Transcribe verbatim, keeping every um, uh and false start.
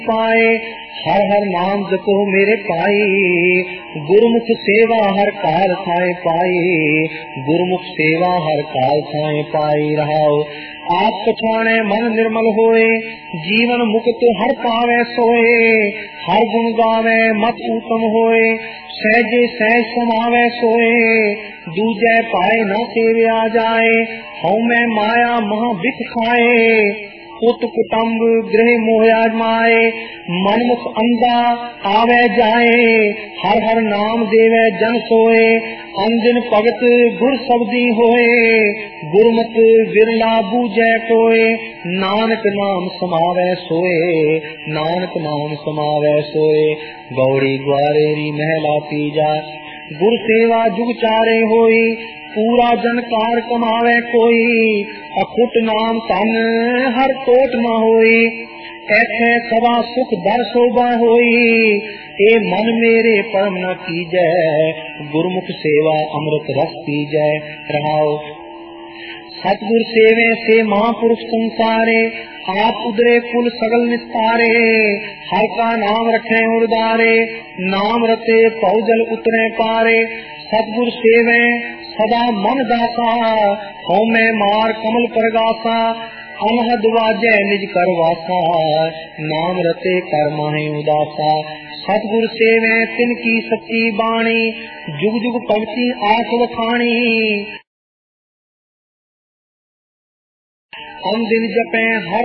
पाए हर हर नाम जपो मेरे पाई, गुरमुख सेवा हर काल थाए पाई, गुरमुख सेवा हर काल थाए पाई। रहाओ आप पछाणे मन निर्मल होए, जीवन मुक्त हर पावे सोए, हर गुण गावे मत उत्तम होए, सहजे सहज समावे सोए, दूजे पाए न सेव्या जाए, हऊ मैं माया महा बिख खाए, पुत कुटुंब गृह मोह आजमाए, मनमुख अंधा आवे जाए, हर हर नाम देवे जन सोए, अंजन भगत गुर शब्दी होए, गुरमत विरला बूझे कोय, नानक नाम समावे सोए, नानक नाम समावे सोए। गौड़ी ग्वारेरी महला तीजा, गुर सेवा जुग चारे होई, पूरा जनकार कमावे कोई, अखुट नाम तन हर कोट न होई, ऐसे सदा सुख दर शोभा होई, ए मन मेरे परम न कीजै, गुरमुख सेवा अमृत रस पीजै। रहाओ सतगुर सेवे से महापुरुष संसारे, आप उदरे कुल सगल निस्तारे, हर का नाम रखे उदारे, नाम रते पौजल उतरे पारे, सतगुर सेवे सदा मन दासा, होमे मार कमल परगासा, अनहद वाजै निज कर वासा, नाम रते कर माहे उदासा। सतगुर सेवे तिनकी सच्ची बाणी, जुग जुग पवती आस वखाणी, अन दिन जपे हर